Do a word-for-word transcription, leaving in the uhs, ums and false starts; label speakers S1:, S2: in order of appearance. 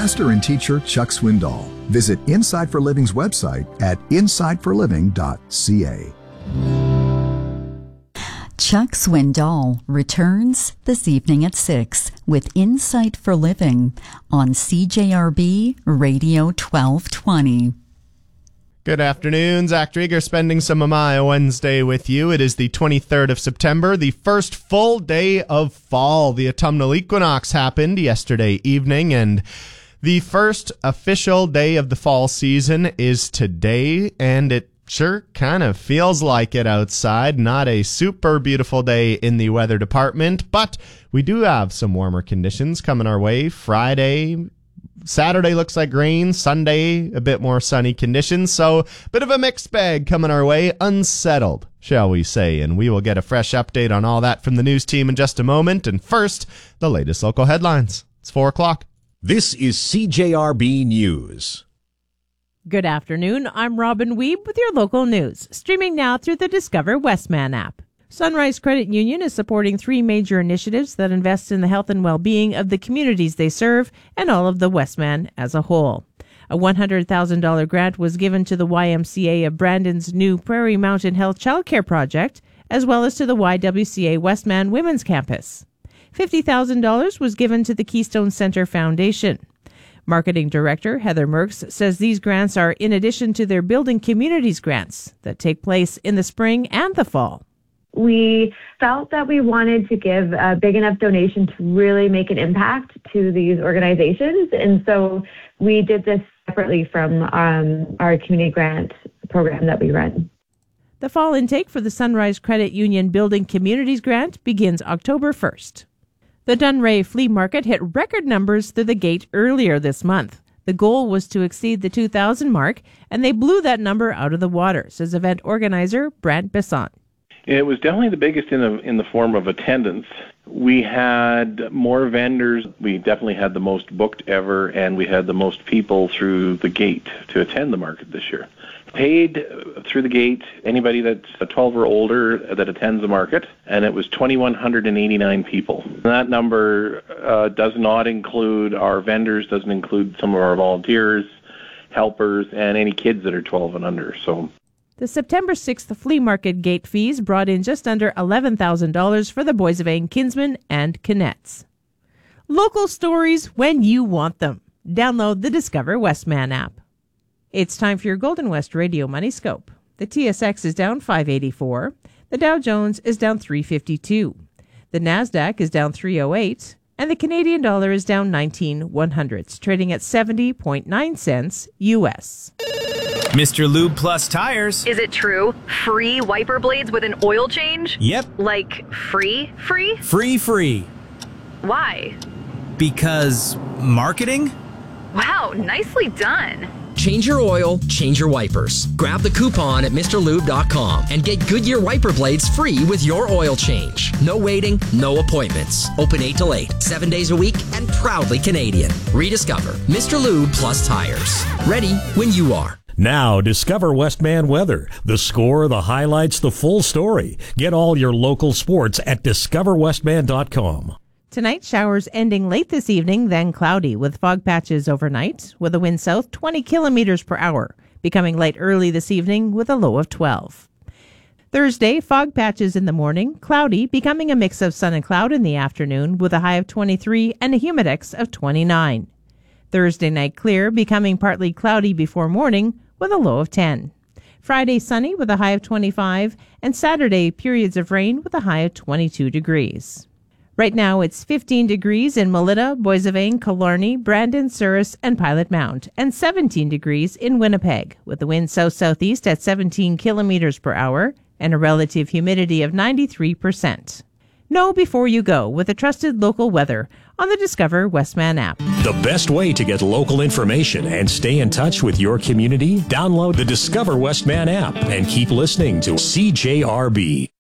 S1: pastor and teacher Chuck Swindoll. Visit Insight for Living's website at insight for living dot c a.
S2: Chuck Swindoll returns this evening at six with Insight for Living on C J R B Radio twelve twenty.
S3: Good afternoon. Zach Drieger spending some of my Wednesday with you. It is the twenty-third of September, the first full day of fall. The autumnal equinox happened yesterday evening, and the first official day of the fall season is today, and it sure kind of feels like it outside. Not a super beautiful day in the weather department, but we do have some warmer conditions coming our way. Friday, Saturday looks like rain. Sunday, a bit more sunny conditions. So, bit of a mixed bag coming our way. Unsettled, shall we say. And we will get a fresh update on all that from the news team in just a moment. And first, the latest local headlines. It's four o'clock.
S4: This is C J R B News.
S5: Good afternoon. I'm Robin Weeb with your local news, streaming now through the Discover Westman app. Sunrise Credit Union is supporting three major initiatives that invest in the health and well-being of the communities they serve and all of the Westman as a whole. A one hundred thousand dollars grant was given to the Y M C A of Brandon's new Prairie Mountain Health Childcare Project, as well as to the Y W C A Westman Women's Campus. fifty thousand dollars was given to the Keystone Center Foundation. Marketing Director Heather Merks says these grants are in addition to their Building Communities grants that take place in the spring and the fall.
S6: We felt that we wanted to give a big enough donation to really make an impact to these organizations. And so we did this separately from um, our community grant program that we run.
S5: The fall intake for the Sunrise Credit Union Building Communities grant begins October first. The Dunray Flea Market hit record numbers through the gate earlier this month. The goal was to exceed the two thousand mark, and they blew that number out of the water, says event organizer Brant Besant.
S7: It was definitely the biggest in the in the form of attendance. We had more vendors. We definitely had the most booked ever, and we had the most people through the gate to attend the market this year. Paid through the gate, anybody that's twelve or older that attends the market, and it was two thousand one hundred eighty-nine people. That number uh, does not include our vendors, doesn't include some of our volunteers, helpers, and any kids that are twelve and under. So.
S5: The September sixth flea market gate fees brought in just under eleven thousand dollars for the Boissevain Kinsmen and Kinnets. Local stories when you want them. Download the Discover Westman app. It's time for your Golden West Radio Money Scope. The T S X is down five eighty-four. The Dow Jones is down three fifty-two. The Nasdaq is down three oh eight. And the Canadian dollar is down nineteen one hundredths, trading at seventy point nine cents U S.
S8: Mister Lube Plus Tires.
S9: Is it true? Free wiper blades with an oil change?
S8: Yep.
S9: Like free, free?
S8: Free, free.
S9: Why?
S8: Because marketing?
S9: Wow, nicely done.
S10: Change your oil, change your wipers. Grab the coupon at Mr Lube dot com and get Goodyear wiper blades free with your oil change. No waiting, no appointments. Open eight till eight, seven days a week, and proudly Canadian. Rediscover Mister Lube Plus Tires. Ready when you are.
S4: Now, discover Westman weather. The score, the highlights, the full story. Get all your local sports at discover westman dot com.
S5: Tonight, showers ending late this evening, then cloudy with fog patches overnight, with a wind south twenty kilometers per hour, becoming light early this evening with a low of twelve. Thursday, fog patches in the morning, cloudy, becoming a mix of sun and cloud in the afternoon with a high of twenty-three and a humidex of twenty-nine. Thursday night clear, becoming partly cloudy before morning with a low of ten. Friday sunny with a high of twenty-five, and Saturday periods of rain with a high of twenty-two degrees. Right now it's fifteen degrees in Melita, Boissevain, Killarney, Brandon, Souris, and Pilot Mound, and seventeen degrees in Winnipeg, with the wind south-southeast at seventeen kilometers per hour and a relative humidity of ninety-three percent. Know before you go with a trusted local weather on the Discover Westman app.
S4: The best way to get local information and stay in touch with your community? Download the Discover Westman app and keep listening to C J R B.